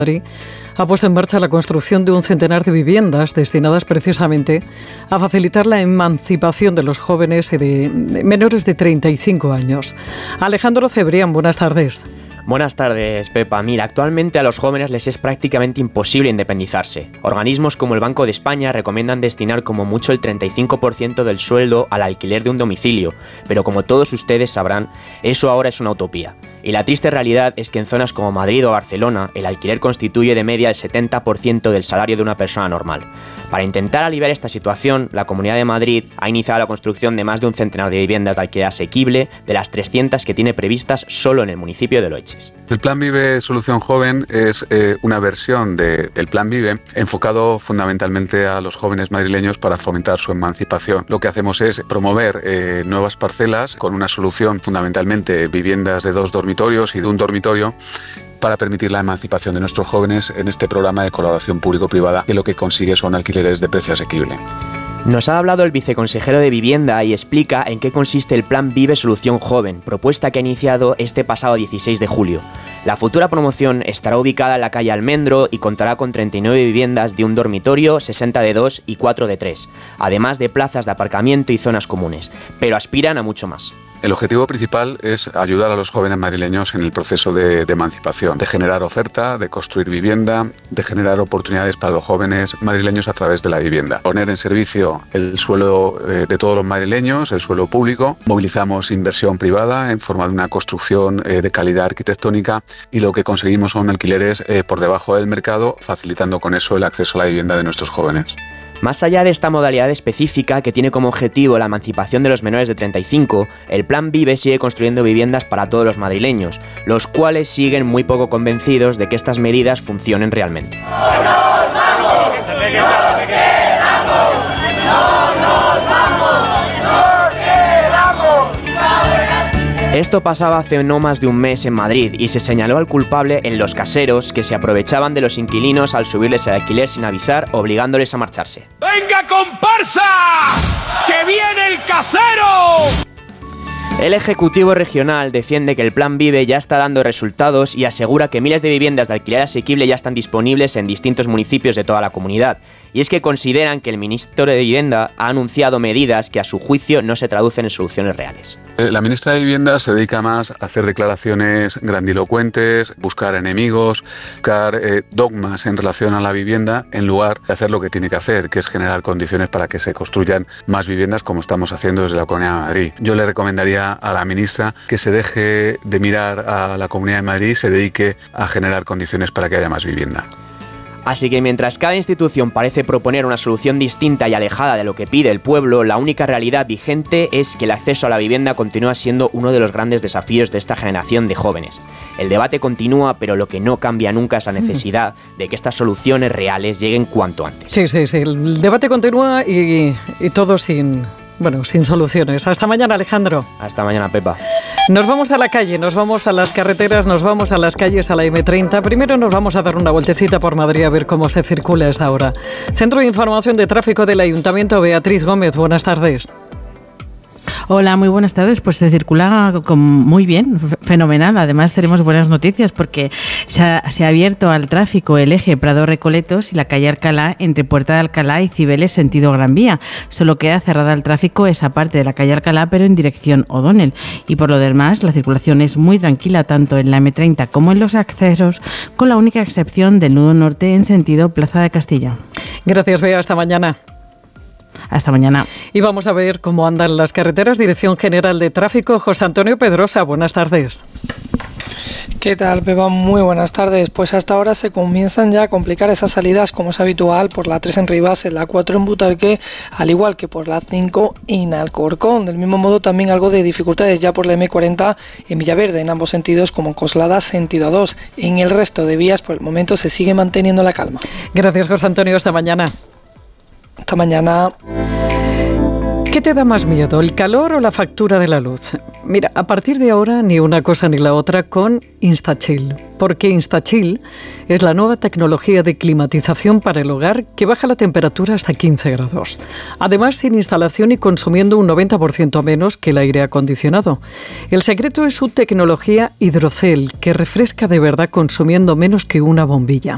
Madrid ha puesto en marcha la construcción de un centenar de viviendas destinadas precisamente a facilitar la emancipación de los jóvenes y de menores de 35 años. Alejandro Cebrián, buenas tardes. Buenas tardes, Pepa. Mira, actualmente a los jóvenes les es prácticamente imposible independizarse. Organismos como el Banco de España recomiendan destinar como mucho el 35% del sueldo al alquiler de un domicilio, pero como todos ustedes sabrán, eso ahora es una utopía. Y la triste realidad es que en zonas como Madrid o Barcelona, el alquiler constituye de media el 70% del salario de una persona normal. Para intentar aliviar esta situación, la Comunidad de Madrid ha iniciado la construcción de más de un centenar de viviendas de alquiler asequible, de las 300 que tiene previstas solo en el municipio de Loeches. El Plan Vive Solución Joven es una versión del Plan Vive enfocado fundamentalmente a los jóvenes madrileños para fomentar su emancipación. Lo que hacemos es promover nuevas parcelas con una solución fundamentalmente viviendas de 2 dormitorios y de un dormitorio para permitir la emancipación de nuestros jóvenes en este programa de colaboración público-privada, que lo que consigue son alquileres de precio asequible. Nos ha hablado el viceconsejero de Vivienda y explica en qué consiste el Plan Vive Solución Joven, propuesta que ha iniciado este pasado 16 de julio. La futura promoción estará ubicada en la calle Almendro y contará con 39 viviendas de un dormitorio, 60 de 2 y 4 de 3, además de plazas de aparcamiento y zonas comunes, pero aspiran a mucho más. El objetivo principal es ayudar a los jóvenes madrileños en el proceso de emancipación, de generar oferta, de construir vivienda, de generar oportunidades para los jóvenes madrileños a través de la vivienda. Poner en servicio el suelo de todos los madrileños, el suelo público. Movilizamos inversión privada en forma de una construcción de calidad arquitectónica y lo que conseguimos son alquileres por debajo del mercado, facilitando con eso el acceso a la vivienda de nuestros jóvenes. Más allá de esta modalidad específica que tiene como objetivo la emancipación de los menores de 35, el Plan Vive sigue construyendo viviendas para todos los madrileños, los cuales siguen muy poco convencidos de que estas medidas funcionen realmente. Esto pasaba hace no más de un mes en Madrid y se señaló al culpable en los caseros que se aprovechaban de los inquilinos al subirles el alquiler sin avisar, obligándoles a marcharse. ¡Venga, comparsa! ¡Que viene el casero! El Ejecutivo Regional defiende que el Plan Vive ya está dando resultados y asegura que miles de viviendas de alquiler asequible ya están disponibles en distintos municipios de toda la comunidad. Y es que consideran que el ministro de Vivienda ha anunciado medidas que a su juicio no se traducen en soluciones reales. La ministra de Vivienda se dedica más a hacer declaraciones grandilocuentes, buscar enemigos, buscar dogmas en relación a la vivienda, en lugar de hacer lo que tiene que hacer, que es generar condiciones para que se construyan más viviendas como estamos haciendo desde la Comunidad de Madrid. Yo le recomendaría a la ministra que se deje de mirar a la Comunidad de Madrid y se dedique a generar condiciones para que haya más vivienda. Así que mientras cada institución parece proponer una solución distinta y alejada de lo que pide el pueblo, la única realidad vigente es que el acceso a la vivienda continúa siendo uno de los grandes desafíos de esta generación de jóvenes. El debate continúa, pero lo que no cambia nunca es la necesidad de que estas soluciones reales lleguen cuanto antes. Sí, el debate continúa y todo sin soluciones. Hasta mañana, Alejandro. Hasta mañana, Pepa. Nos vamos a la calle, nos vamos a las carreteras, nos vamos a las calles, a la M30. Primero nos vamos a dar una vueltecita por Madrid a ver cómo se circula a esta hora. Centro de Información de Tráfico del Ayuntamiento, Beatriz Gómez, buenas tardes. Hola, muy buenas tardes. Pues se circula muy bien, fenomenal. Además tenemos buenas noticias porque se ha abierto al tráfico el eje Prado-Recoletos y la calle Alcalá entre Puerta de Alcalá y Cibeles sentido Gran Vía. Solo queda cerrada al tráfico esa parte de la calle Alcalá pero en dirección O'Donnell. Y por lo demás la circulación es muy tranquila tanto en la M30 como en los accesos, con la única excepción del nudo norte en sentido Plaza de Castilla. Gracias, Bea. Hasta mañana. Hasta mañana. Y vamos a ver cómo andan las carreteras. Dirección General de Tráfico, José Antonio Pedrosa, buenas tardes. ¿Qué tal, Pepa? Muy buenas tardes. Pues hasta ahora se comienzan ya a complicar esas salidas, como es habitual, por la 3 en Ribas, en la 4 en Butarque, al igual que por la 5 en Alcorcón. Del mismo modo, también algo de dificultades ya por la M40 en Villaverde, en ambos sentidos, como en Coslada, sentido 2. En el resto de vías, por el momento, se sigue manteniendo la calma. Gracias, José Antonio. Hasta mañana. Hasta mañana. ¿Qué te da más miedo, el calor o la factura de la luz? Mira, a partir de ahora ni una cosa ni la otra con InstaChill, porque InstaChill es la nueva tecnología de climatización para el hogar que baja la temperatura hasta 15 grados. Además, sin instalación y consumiendo un 90% menos que el aire acondicionado. El secreto es su tecnología hidrocel, que refresca de verdad consumiendo menos que una bombilla.